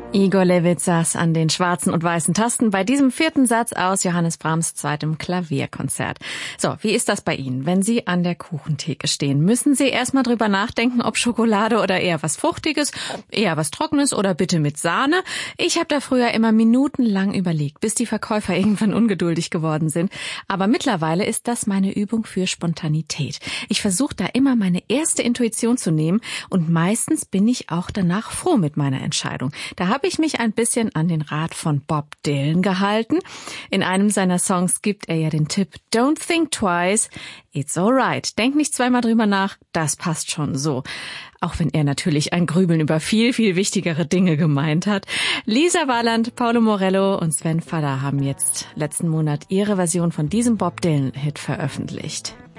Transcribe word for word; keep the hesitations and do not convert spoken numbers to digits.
Igor Levit saß an den schwarzen und weißen Tasten bei diesem vierten Satz aus Johannes Brahms zweitem Klavierkonzert. So, wie ist das bei Ihnen? Wenn Sie an der Kuchentheke stehen, müssen Sie erstmal drüber nachdenken, ob Schokolade oder eher was Fruchtiges, eher was Trockenes oder bitte mit Sahne? Ich habe da früher immer minutenlang überlegt, bis die Verkäufer irgendwann ungeduldig geworden sind. Aber mittlerweile ist das meine Übung für Spontanität. Ich versuche da immer meine erste Intuition zu nehmen und meistens bin ich auch danach froh mit meiner Entscheidung. Da habe ich mich ein bisschen an den Rat von Bob Dylan gehalten. In einem seiner Songs gibt er ja den Tipp, don't think twice, it's alright. Denk nicht zweimal drüber nach, das passt schon so. Auch wenn er natürlich ein Grübeln über viel, viel wichtigere Dinge gemeint hat. Lisa Warland, Paolo Morello und Sven Fadder haben jetzt letzten Monat ihre Version von diesem Bob Dylan-Hit veröffentlicht.